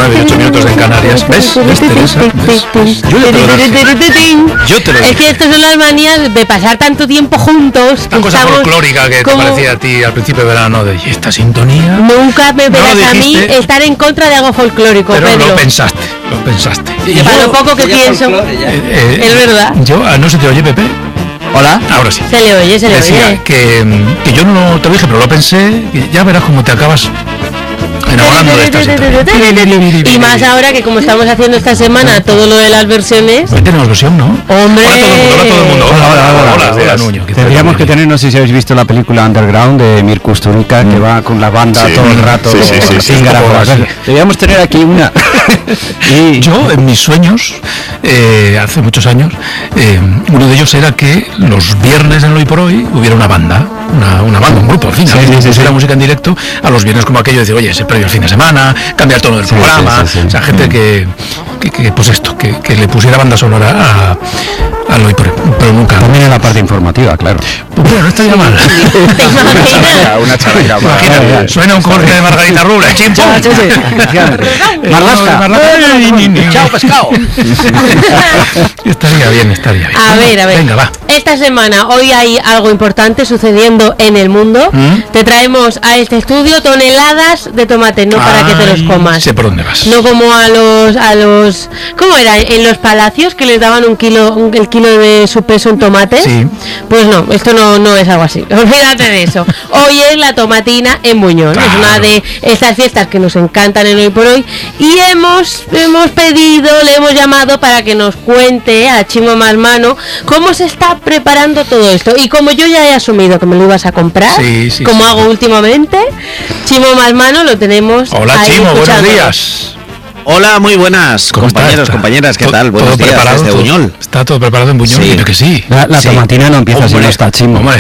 9 y 8 minutos en Canarias. ¿Ves, Teresa? ¿Ves? Yo te lo Es que estas son las manías de pasar tanto tiempo juntos. Esta cosa folclórica que te parecía a ti al principio de verano, de esta sintonía. Nunca me verás a mí estar en contra de algo folclórico, pero Pedro. lo pensaste. Y para lo poco que pienso, es verdad. ¿No se te oye, Pepe? Hola. Ahora sí. Se le oye. Decía que yo no te lo dije, pero lo pensé, y ya verás cómo te acabas enamorando de esta sintonía. Y más ahora que como estamos haciendo esta semana todo lo de las versiones. Hoy tenemos versión, ¿no? ¡Hombre! Hola todo el mundo. Hola, Nuño. Tendríamos que tener, no sé si habéis visto la película Underground de Mir Kusturica, que va con la banda todo el rato. Sí. Deberíamos tener aquí una. Y yo, en mis sueños, hace muchos años, uno de ellos era que los viernes en Hoy por Hoy hubiera una banda, un grupo, al final, la música en directo, a los viernes como aquello de decir, oye, se previo el fin de semana, cambia el tono del programa, o sea, gente que pues esto, que le pusiera banda sonora al Hoy por Hoy, pero nunca. También en la parte informativa, claro. Pues bueno, no estaría mal. ¿Te imaginas? Una charla. Suena un corte de Margarita Rubles, chimpo. Marlasca. Chao, pescado. Estaría bien. A ver. Venga, va. Esta semana, hoy hay algo importante sucediendo en el mundo. Te traemos a este estudio toneladas de tomate, no para que te los comas. Sé por dónde vas. No como a los ¿cómo era? En los palacios que les daban el kilo de su peso en tomate. Sí. Pues no, esto no es algo así. Olvídate de eso. Hoy es la tomatina en Buñol. Claro. Es una de estas fiestas que nos encantan en Hoy por Hoy. Y hemos pedido, le hemos llamado para que nos cuente a Chimo Masmano cómo se está preparando todo esto. Y como yo ya he asumido que me lo ibas a comprar, como hago últimamente, Chimo Masmano lo tenemos. Hola, ahí Chimo, escuchando. buenos días. Hola, muy buenas, compañeros, compañeras, ¿qué tal? Buenos días desde Buñol. ¿Está todo preparado en Buñol? Sí. Que sí. La tomatina no empieza si no está Chimo. Hombre.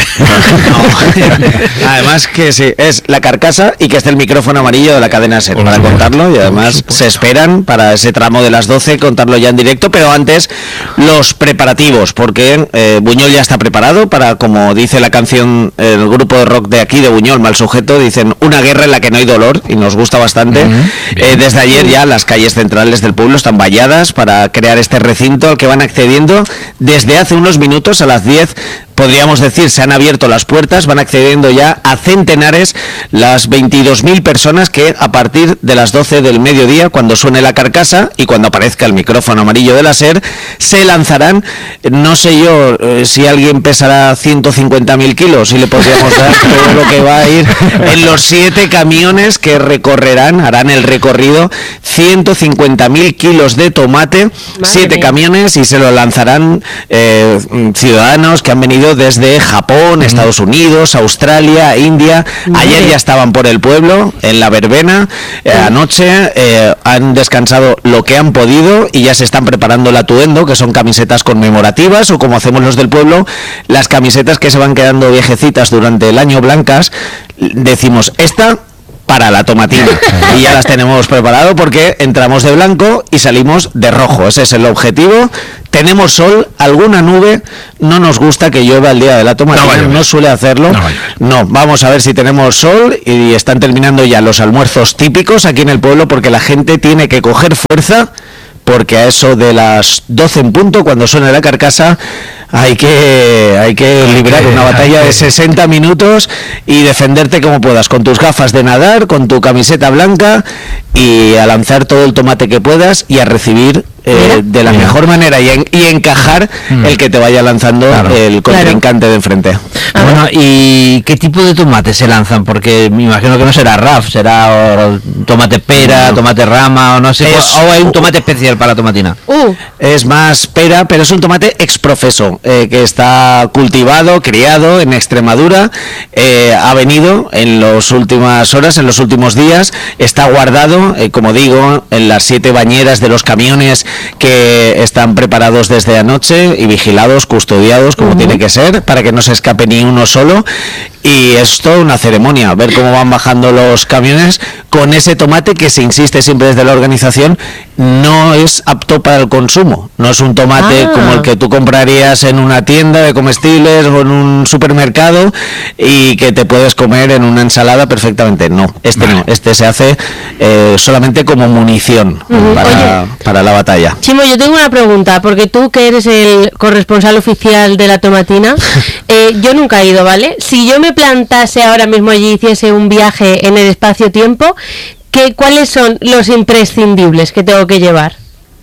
No. Además que sí, es la carcasa y que está el micrófono amarillo de la cadena SER para contarlo, y además se esperan para ese tramo de las 12 contarlo ya en directo, pero antes los preparativos, porque Buñol ya está preparado para, como dice la canción, el grupo de rock de aquí de Buñol, Mal Sujeto, dicen una guerra en la que no hay dolor, y nos gusta bastante. Desde ayer ya las calles centrales del pueblo están valladas para crear este recinto al que van accediendo desde hace unos minutos. A las 10 podríamos decir se han abierto las puertas, van accediendo ya a centenares, las 22.000 personas que a partir de las 12 del mediodía, cuando suene la carcasa y cuando aparezca el micrófono amarillo de la SER, se lanzarán. No sé yo si alguien pesará 150.000 kilos y le podríamos dar todo lo que va a ir en los 7 camiones que harán el recorrido, 150.000 kilos de tomate, 7 camiones, y se lo lanzarán ciudadanos que han venido desde Japón, Estados Unidos, Australia, India. Ayer ya estaban por el pueblo, en la verbena. Anoche han descansado lo que han podido y ya se están preparando el atuendo, que son camisetas conmemorativas, o como hacemos los del pueblo, las camisetas que se van quedando viejecitas durante el año, blancas. Decimos, esta para la tomatina, y ya las tenemos preparado porque entramos de blanco y salimos de rojo. Ese es el objetivo. Tenemos sol, alguna nube, no nos gusta que llueva el día de la tomatina, no suele hacerlo. No, vamos a ver si tenemos sol, y están terminando ya los almuerzos típicos aquí en el pueblo, porque la gente tiene que coger fuerza, porque a eso de las 12 en punto, cuando suene la carcasa, hay que librar una batalla de 60 minutos y defenderte como puedas, con tus gafas de nadar, con tu camiseta blanca, y a lanzar todo el tomate que puedas y a recibir de la mejor manera y encajar el que te vaya lanzando el contrincante de enfrente. Bueno, ¿y qué tipo de tomate se lanzan? Porque me imagino que no será RAF, será tomate pera, tomate rama, o no sé, o hay un tomate especial para la tomatina. Es más pera, pero es un tomate exprofeso, que está cultivado, criado en Extremadura, ha venido en las últimas horas, en los últimos días, está guardado, como digo, en las 7 bañeras de los camiones que están preparados desde anoche y vigilados, custodiados como tiene que ser, para que no se escape ni uno solo. y es toda una ceremonia, ver cómo van bajando los camiones con ese tomate que se insiste siempre desde la organización no es apto para el consumo, no es un tomate como el que tú comprarías en una tienda de comestibles o en un supermercado y que te puedes comer en una ensalada perfectamente. No, este se hace solamente como munición para la batalla. Chimo, yo tengo una pregunta, porque tú que eres el corresponsal oficial de la tomatina, yo nunca he ido, ¿vale? Si yo me plantase ahora mismo allí y hiciese un viaje en el espacio-tiempo, ¿cuáles son los imprescindibles que tengo que llevar?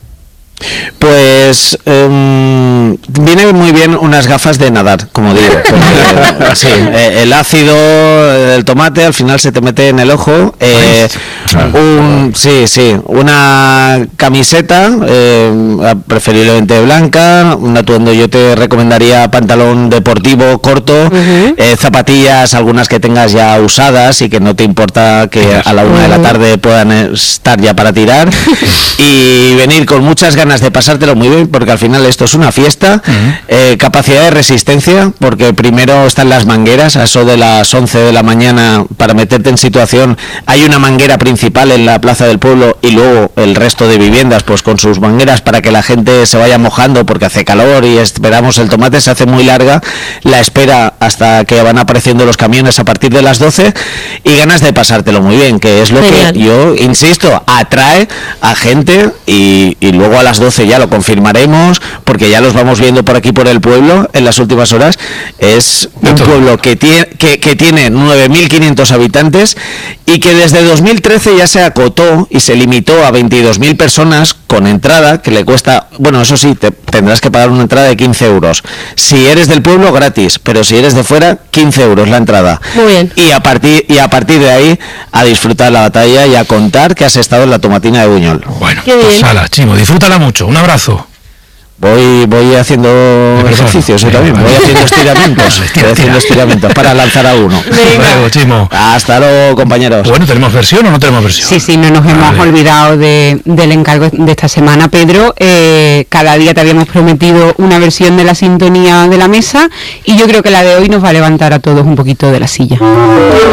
Pues viene muy bien unas gafas de nadar, como digo, porque, sí, el ácido del tomate al final se te mete en el ojo. Una camiseta, preferiblemente blanca, un atuendo. Yo te recomendaría pantalón deportivo corto, zapatillas, algunas que tengas ya usadas y que no te importa que a la 1 de la tarde puedan estar ya para tirar, y venir con muchas ganas de pasártelo muy bien, porque al final esto es una fiesta. Capacidad de resistencia, porque primero están las mangueras, a eso de las 11 de la mañana, para meterte en situación. Hay una manguera principal en la plaza del pueblo y luego el resto de viviendas pues con sus mangueras para que la gente se vaya mojando, porque hace calor y esperamos el tomate, se hace muy larga la espera hasta que van apareciendo los camiones a partir de las 12, y ganas de pasártelo muy bien, que es lo que yo insisto, atrae a gente, y luego a las 12 ya lo confirmaremos, porque ya los vamos viendo por aquí por el pueblo en las últimas horas. Es un pueblo que tiene 9.500 habitantes y que desde 2013 ya se acotó y se limitó a 22.000 personas con entrada, que le cuesta, bueno, eso sí, tendrás que pagar una entrada de 15 euros. Si eres del pueblo, gratis, pero si eres de fuera, 15 euros la entrada. Muy bien. Y a partir de ahí, a disfrutar la batalla y a contar que has estado en la tomatina de Buñol. Bueno, pues hala, Chimo, disfrútala mucho. Un abrazo. Voy haciendo ejercicios también, voy haciendo estiramientos para lanzar a uno. Luego, Chimo. Hasta luego, compañeros. Bueno, ¿tenemos versión o no tenemos versión? Sí, no nos hemos olvidado del encargo de esta semana, Pedro. Cada día te habíamos prometido una versión de la sintonía de la mesa, y yo creo que la de hoy nos va a levantar a todos un poquito de la silla.